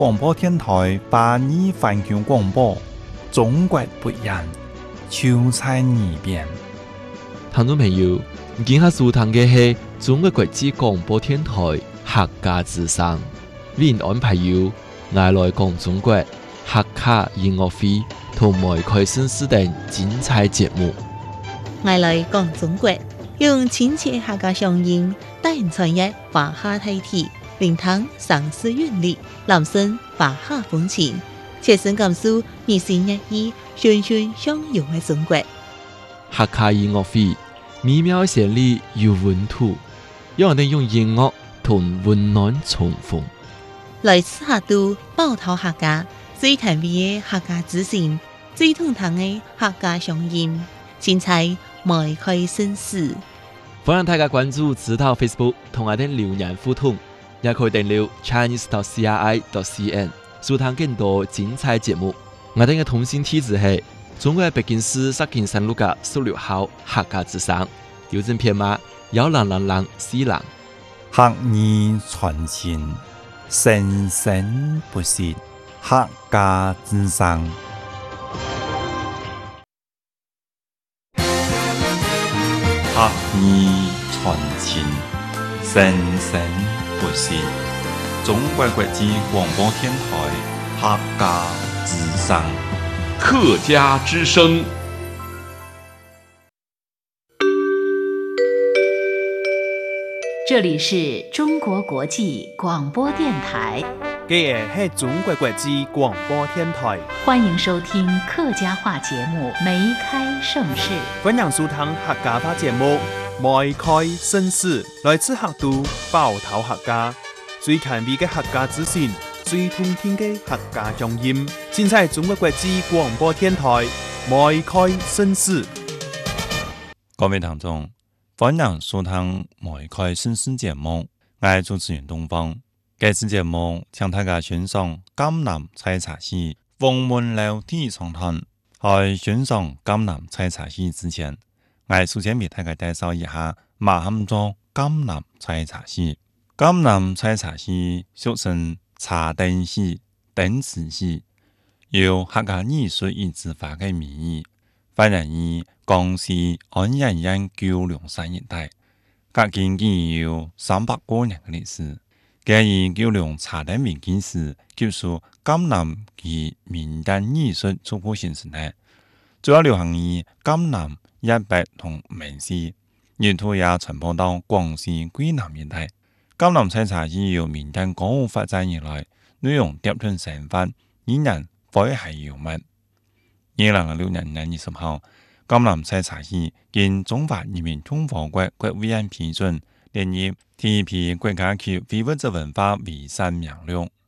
广播电台把你环球广播，中国不一样，就在耳边。 聽眾朋友，今下收聽嘅係中國國際廣播電台客家之聲，為您安排有愛來講中國客家音樂會同埋開新視等精彩節目。 愛來講中國，用親切客家聲音帶人傳譯華夏大體，聆聽上師韻律，攬聲華夏風情，切身感受熱情熱意、循循相融嘅中國。 客家音樂會美妙旋律有溫度，讓我哋用音樂同溫暖重逢。 來自客都寶島客家最甜美嘅客家之聲，最通透嘅客家聲音，精彩邁開新事。 歡迎大家關注指導 Facebook 同我哋留言互動，也可以訂閱 chinese.cri.cn 收聽更多精彩節目。我哋嘅通訊地址係中國北京市石景山路嘅16號客家之聲，郵政編碼10004。 客語傳情，生生不息，客家之聲。客語傳情，生生不息。中國國際廣播電台客家之聲。 客家之聲。 這裡是中國國際廣播電台。 這是中國國際廣播電台。 歡迎收聽客家話節目《梅開盛世》。 歡迎收聽客家話節目《梅開盛世》，來自客都寶島客家，最甜美嘅客家之聲，最動聽嘅客家聲音，盡在中國國際廣播電台《梅開盛世》。 各位聽眾，歡迎收聽《梅開盛世》節目，我係主持人東方。這次節目請大家欣賞江南採茶戲鳳門樓體育場團。在欣賞江南採茶戲之前，我首先為大家介紹一下乜嘢叫江南採茶戲。江南採茶戲俗稱茶燈戲、燈池戲，由客家藝術與執法嘅名義發源於江西安陽縣九龍山一帶，隔今已有300多年嘅歷史。佢以九龍茶燈為基石，記述江南及民間藝術初步形成嘅，主要流行於江南、粵北同閩西，沿途也傳播到廣西桂南一帶。江南採茶戲由民間歌舞發展以來，內容疊頓生活，依然詼諧幽默。2006年5月20號，江南採茶戲經中華人民共和國國務院批准，列入第一批國家級非物質文化遺產名錄。